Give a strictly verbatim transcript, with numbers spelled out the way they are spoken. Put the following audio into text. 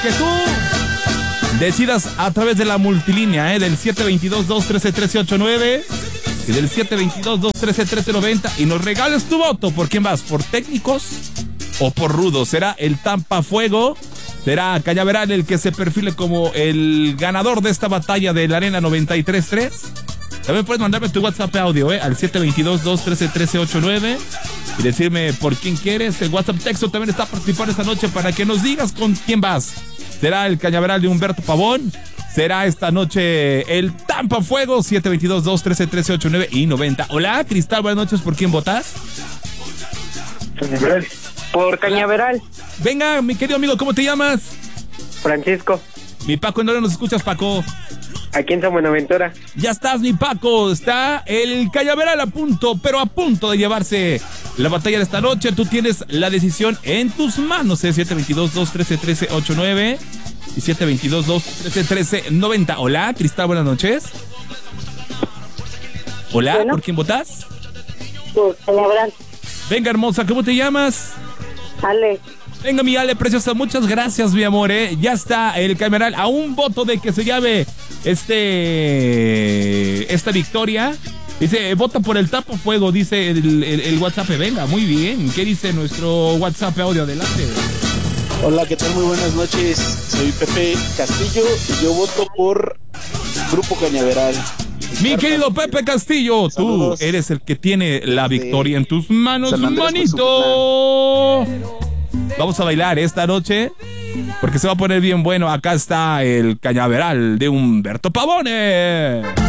que tú decidas a través de la multilínea, ¿eh? Del siete dos dos, dos uno tres, uno tres ocho nueve y del siete dos dos, dos uno tres, uno tres nueve cero y nos regales tu voto. ¿Por quién vas? ¿Por técnicos o por rudos? ¿Será el Tampafuego? ¿Será Cañaveral el que se perfile como el ganador de esta batalla de la Arena noventa y tres punto tres? También puedes mandarme tu WhatsApp audio, ¿eh? Al siete dos dos, dos uno tres, uno tres ocho nueve y decirme por quién quieres. El WhatsApp texto también está participando esta noche para que nos digas con quién vas. ¿Será el Cañaveral de Humberto Pavón? ¿Será esta noche el Tampafuego? siete dos dos, dos uno tres, uno tres ocho nueve y noventa. Hola, Cristal, buenas noches. ¿Por quién votas? Cañaveral. Por Cañaveral. Venga, mi querido amigo, ¿cómo te llamas? Francisco. Mi Paco, ¿en dónde nos escuchas, Paco? Aquí en San Buenaventura. Ya estás, mi Paco. Está el Cañaveral a punto, pero a punto de llevarse la batalla de esta noche. Tú tienes la decisión en tus manos, ¿eh? siete dos dos, dos uno tres, uno tres ocho nueve y siete dos dos, dos uno tres, uno tres noventa. Hola, Cristal, buenas noches. Hola, bueno. ¿Por quién votas? Por Cañaveral. Venga, hermosa, ¿cómo te llamas? Ale. Venga, mi Ale preciosa, muchas gracias, mi amor, ¿eh? Ya está el Cañaveral a un voto de que se llame este esta victoria. Dice, vota por el Tampafuego, dice el, el, el WhatsApp. Venga, muy bien. ¿Qué dice nuestro WhatsApp audio? Adelante. Hola, ¿qué tal? Muy buenas noches. Soy Pepe Castillo y yo voto por Grupo Cañaveral. Mi querido Pepe Castillo, saludos. Tú eres el que tiene la victoria en tus manos, manito. Vamos a bailar esta noche porque se va a poner bien bueno. Acá está el Cañaveral de Humberto Pavone.